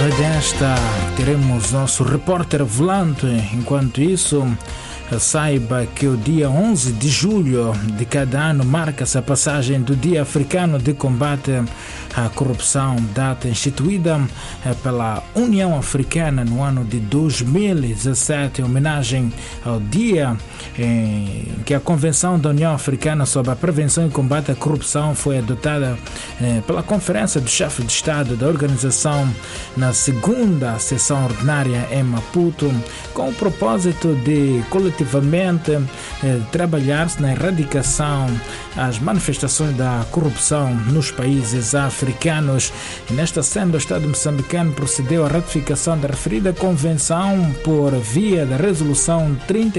além desta, teremos nosso repórter volante. Enquanto isso, saiba que o dia 11 de julho de cada ano marca-se a passagem do Dia Africano de Combate à Corrupção, data instituída pela União Africana no ano de 2017, em homenagem ao dia em que a Convenção da União Africana sobre a Prevenção e Combate à Corrupção foi adotada pela Conferência do Chefe de Estado da organização na segunda sessão ordinária em Maputo, com o propósito de coletivamente trabalhar-se na erradicação às manifestações da corrupção nos países africanos. E nesta senda, o Estado moçambicano procedeu à ratificação da referida convenção por via da resolução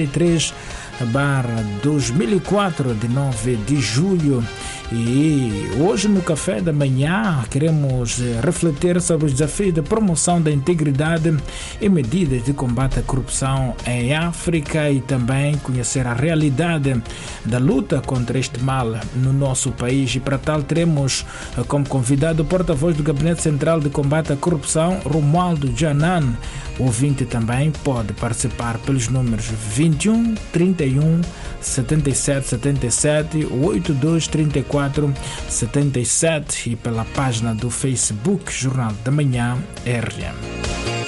33/2004 de 9 de julho. E hoje no café da manhã queremos refletir sobre os desafios de promoção da integridade e medidas de combate à corrupção em África e também conhecer a realidade da luta contra este mal no nosso país. E para tal teremos como convidado o porta-voz do Gabinete Central de Combate à Corrupção, Romualdo Janan. O ouvinte também pode participar pelos números 21 31 77 77 82 34 77 e pela página do Facebook Jornal da Manhã RM.